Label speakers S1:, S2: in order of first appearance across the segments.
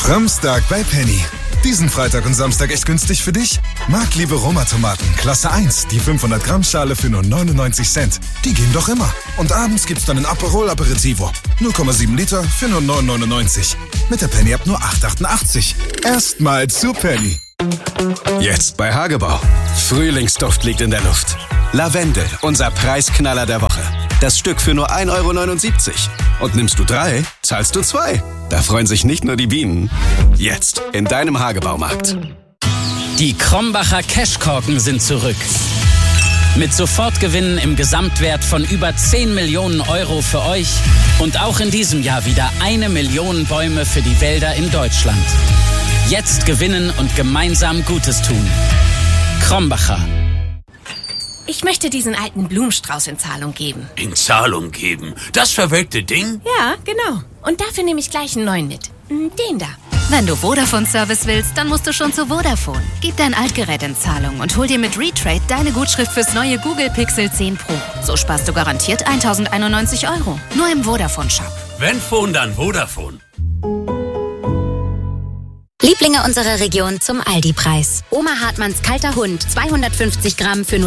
S1: Samstag bei Penny. Diesen Freitag und Samstag echt günstig für dich? Marktliebe Roma-Tomaten, Klasse 1, die 500 Gramm Schale für nur 99 Cent. Die gehen doch immer. Und abends gibt's dann ein Aperol Aperitivo. 0,7 Liter für nur 9,99. Mit der Penny-App nur 8,88. Erstmal zu Penny.
S2: Jetzt bei Hagebau. Frühlingsduft liegt in der Luft. Lavendel, unser Preisknaller der Woche. Das Stück für nur 1,79 €. Und nimmst du 3, zahlst du 2. Da freuen sich nicht nur die Bienen. Jetzt in deinem Hagebaumarkt.
S3: Die Krombacher Cashkorken sind zurück. Mit Sofortgewinnen im Gesamtwert von über 10 Millionen € für euch und auch in diesem Jahr wieder 1 Million Bäume für die Wälder in Deutschland. Jetzt gewinnen und gemeinsam Gutes tun. Krombacher.
S4: Ich möchte diesen alten Blumenstrauß in Zahlung geben.
S5: In Zahlung geben? Das verwelkte Ding?
S4: Ja, genau. Und dafür nehme ich gleich einen neuen mit. Den da.
S6: Wenn du Vodafone-Service willst, dann musst du schon zu Vodafone. Gib dein Altgerät in Zahlung und hol dir mit Retrade deine Gutschrift fürs neue Google Pixel 10 Pro. So sparst du garantiert 1.091 €. Nur im Vodafone-Shop.
S5: Wenn Phone, dann Vodafone.
S7: Lieblinge unserer Region zum Aldi-Preis. Oma Hartmanns kalter Hund, 250 Gramm für nur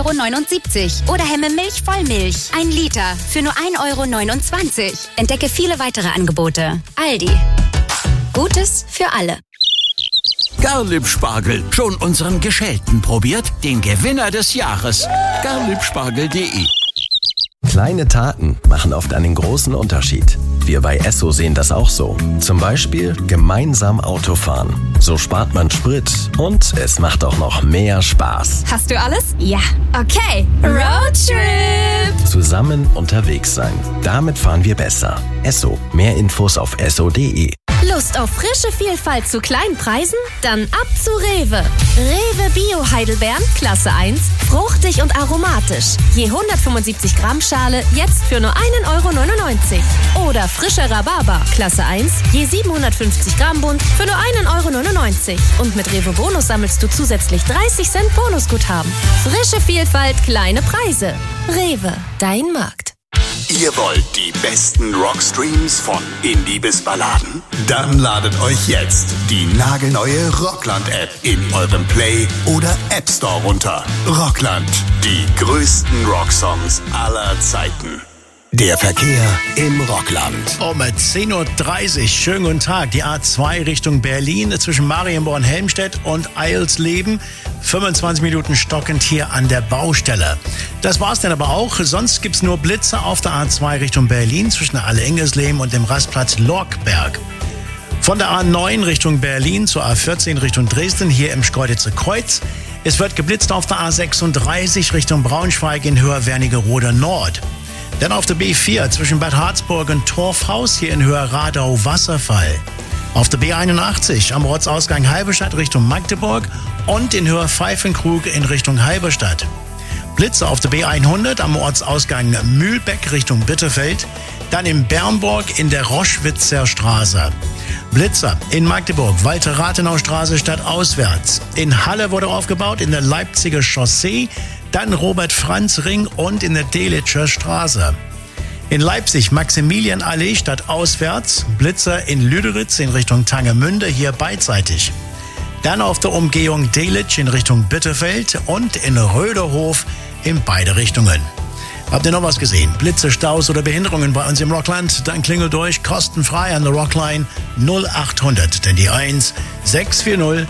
S7: 2,79 € Oder Hemme Milch Vollmilch, 1 Liter für nur 1,29 €. Entdecke viele weitere Angebote. Aldi. Gutes für alle.
S8: Garlieb-Spargel. Schon unseren Geschälten probiert? Den Gewinner des Jahres. Garliebspargel.de.
S9: Kleine Taten machen oft einen großen Unterschied. Wir bei Esso sehen das auch so. Zum Beispiel gemeinsam Autofahren. So spart man Sprit und es macht auch noch mehr Spaß.
S6: Hast du alles?
S4: Ja. Okay. Roadtrip.
S9: Zusammen unterwegs sein. Damit fahren wir besser. Esso. Mehr Infos auf esso.de.
S4: Lust auf frische Vielfalt zu kleinen Preisen? Dann ab zu Rewe. Rewe Bio Heidelbeeren, Klasse 1, fruchtig und aromatisch. Je 175 Gramm Schale, jetzt für nur 1,99 €. Oder frischer Rhabarber, Klasse 1, je 750 Gramm Bund, für nur 1,99 €. Und mit Rewe Bonus sammelst du zusätzlich 30 Cent Bonusguthaben. Frische Vielfalt, kleine Preise. Rewe, dein Markt.
S10: Ihr wollt die besten Rockstreams von Indie bis Balladen? Dann ladet euch jetzt die nagelneue Rockland-App in eurem Play- oder App Store runter. Rockland, die größten Rocksongs aller Zeiten. Der Verkehr im Rockland.
S11: Um 10:30 Uhr, schönen guten Tag. Die A2 Richtung Berlin zwischen Marienborn-Helmstedt und Eilsleben. 25 Minuten stockend hier an der Baustelle. Das war's dann aber auch. Sonst gibt's nur Blitze auf der A2 Richtung Berlin zwischen Alle-Engelsleben und dem Rastplatz Lorkberg. Von der A9 Richtung Berlin zur A14 Richtung Dresden, hier im Schkeuditzer Kreuz. Es wird geblitzt auf der A36 Richtung Braunschweig in Höhe Wernigerode Nord. Dann auf der B4 zwischen Bad Harzburg und Torfhaus, hier in Höhe Radau-Wasserfall. Auf der B81 am Ortsausgang Halberstadt Richtung Magdeburg und in Höhe Pfeifenkrug in Richtung Halberstadt. Blitze auf der B100 am Ortsausgang Mühlbeck Richtung Bitterfeld. Dann in Bernburg in der Roschwitzer Straße. Blitzer in Magdeburg, Walter-Rathenau-Straße stadtauswärts. In Halle wurde aufgebaut, in der Leipziger Chaussee. Dann Robert-Franz-Ring und in der Delitscher Straße. In Leipzig Maximilianallee stadtauswärts, Blitzer in Lüderitz in Richtung Tangemünde, hier beidseitig. Dann auf der Umgehung Delitzsch in Richtung Bitterfeld und in Röderhof in beide Richtungen. Habt ihr noch was gesehen? Blitze, Staus oder Behinderungen bei uns im Rockland? Dann klingelt durch, kostenfrei an der Rockline 0800, denn die 1 640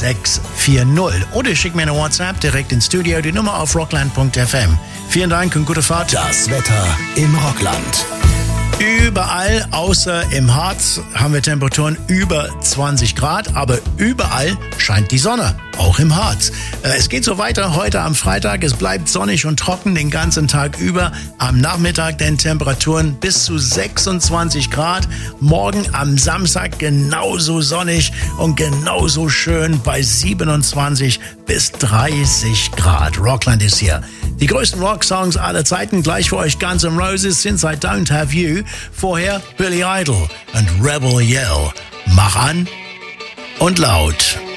S11: 640. Oder schickt mir eine WhatsApp direkt ins Studio, die Nummer auf rockland.fm. Vielen Dank und gute Fahrt.
S10: Das Wetter im Rockland.
S11: Überall außer im Harz haben wir Temperaturen über 20 Grad, aber überall scheint die Sonne, auch im Harz. Es geht so weiter heute am Freitag. Es bleibt sonnig und trocken den ganzen Tag über. Am Nachmittag den Temperaturen bis zu 26 Grad. Morgen am Samstag genauso sonnig und genauso schön bei 27 bis 30 Grad. Rockland ist hier. Die größten Rocksongs aller Zeiten gleich für euch. Guns N' Roses, Since I Don't Have You. Vorher Billy Idol und Rebel Yell. Mach an und laut.